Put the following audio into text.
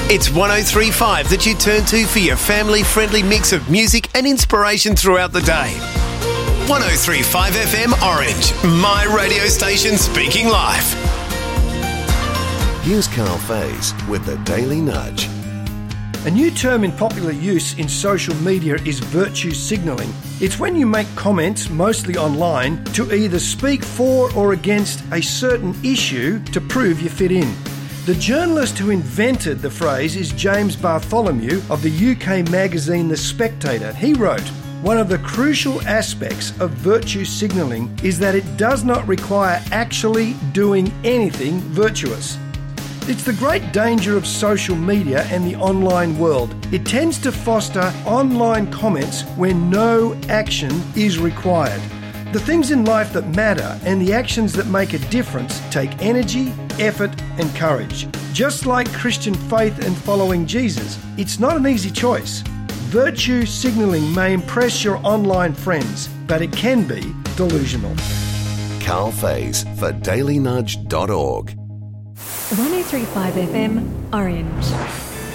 It's 103.5 that you turn to for your family-friendly mix of music and inspiration throughout the day. 103.5 FM Orange, my radio station speaking life. Here's Carl Faze with the Daily Nudge. A new term in popular use in social media is virtue signalling. It's when you make comments, mostly online, to either speak for or against a certain issue to prove you fit in. The journalist who invented the phrase is James Bartholomew of the UK magazine The Spectator. He wrote, "One of the crucial aspects of virtue signalling is that it does not require actually doing anything virtuous." It's the great danger of social media and the online world. It tends to foster online comments where no action is required. The things in life that matter and the actions that make a difference take energy, effort and courage. Just like Christian faith and following Jesus, it's not an easy choice. Virtue signalling may impress your online friends, but it can be delusional. Carl Faze for dailynudge.org. 103.5 FM Orange.